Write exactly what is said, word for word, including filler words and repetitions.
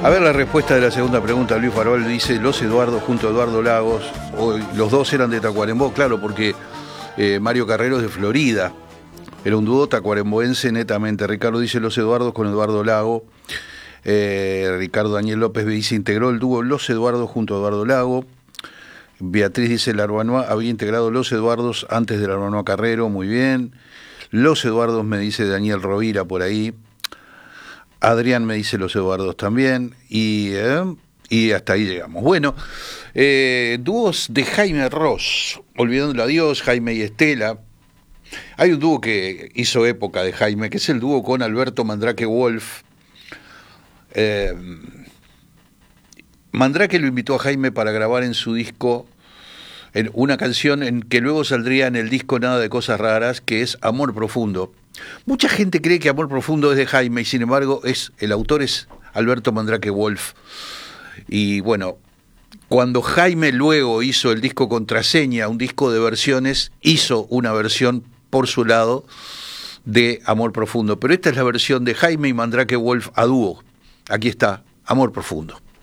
A ver la respuesta de la segunda pregunta. Luis Farol dice: Los Eduardos junto a Eduardo Lagos. Hoy, los dos eran de Tacuarembó, claro, porque eh, Mario Carrero es de Florida. Era un dúo tacuaremboense netamente. Ricardo dice: Los Eduardos con Eduardo Lago. Eh, Ricardo Daniel López dice: integró el dúo Los Eduardos junto a Eduardo Lago. Beatriz dice: Larbanois había integrado Los Eduardos antes de Larbanois Carrero. Muy bien. Los Eduardos me dice Daniel Rovira por ahí. Adrián me dice Los Eduardos también. Y, eh, y hasta ahí llegamos. Bueno, eh, dúos de Jaime Ross. Olvidándolo a Dios, Jaime y Estela. Hay un dúo que hizo época de Jaime, que es el dúo con Alberto Mandrake Wolf. Eh, Mandrake lo invitó a Jaime para grabar en su disco en una canción en que luego saldría en el disco Nada de Cosas Raras, que es Amor Profundo. Mucha gente cree que Amor Profundo es de Jaime y sin embargo es el autor es Alberto Mandrake Wolf. Y bueno, cuando Jaime luego hizo el disco Contraseña, un disco de versiones, hizo una versión por su lado de Amor Profundo. Pero esta es la versión de Jaime y Mandrake Wolf a dúo. Aquí está, Amor Profundo.